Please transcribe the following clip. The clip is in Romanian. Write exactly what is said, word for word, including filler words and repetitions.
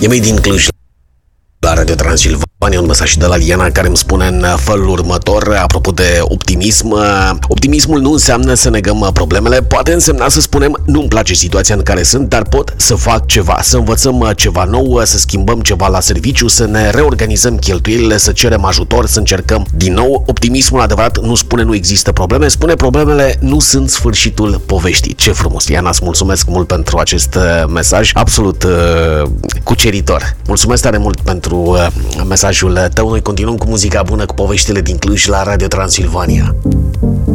E mai din Cluj la Radio Transilvania, un mesaj de la Liana care îmi spune în felul următor, apropo de optimism. Optimismul nu înseamnă să negăm problemele, poate însemna să spunem nu-mi place situația în care sunt, dar pot să fac ceva, să învățăm ceva nou, să schimbăm ceva la serviciu, să ne reorganizăm cheltuielile, să cerem ajutor, să încercăm din nou. Optimismul adevărat nu spune nu există probleme, spune problemele nu sunt sfârșitul poveștii. Ce frumos, Liana, îți mulțumesc mult pentru acest mesaj, absolut uh, cuceritor. Mulțumesc tare mult pentru mesajul tău. Noi continuăm cu muzica bună, cu poveștile din Cluj la Radio Transilvania.